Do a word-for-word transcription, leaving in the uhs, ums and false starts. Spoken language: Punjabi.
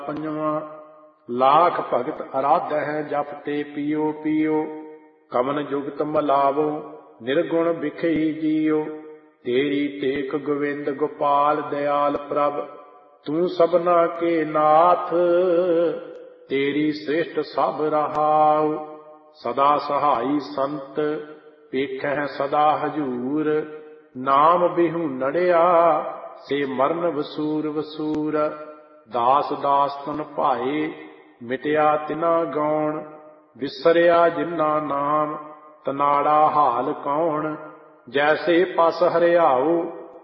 ਪੰਜਵਾਂ। ਲਾਖ ਭਗਤ ਅਰਾਧ ਹੈ ਜਪ ਤੇ ਪੀਓ ਪੀਓ, ਕਮਨ ਜੁਗਤ ਮਲਾਵੋ ਨਿਰਗੁਣ ਬਿਖਈ ਜੀਓ। ਤੇਰੀ ਟੇਕ ਗੋਵਿੰਦ ਗੋਪਾਲ ਦਿਆਲ ਪ੍ਰਭ, ਤੂੰ ਸਭਨਾ ਕੇ ਨਾਥ ਤੇਰੀ ਸ੍ਰਿਸ਼ਟ ਸਭ ਰਹਾਉ। ਸਦਾ ਸਹਾਈ ਸੰਤ ਵੇਖੈ ਸਦਾ ਹਜੂਰ, ਨਾਮ ਬਿਹੂ ਨੜਿਆ ਸੇ ਮਰਨ ਵਸੂਰ ਵਸੂਰ। ਦਾਸ ਦਾਸ ਤਨ ਭਾਏ ਮਿਟਿਆ ਤਿਨਾ ਗੌਣ, ਵਿਸਰਿਆ ਜਿਨਾ ਨਾਮ ਤਨਾੜਾ ਹਾਲ ਕੌਣ। ਜੈਸੇ ਪਸ ਹਰਿਆਉ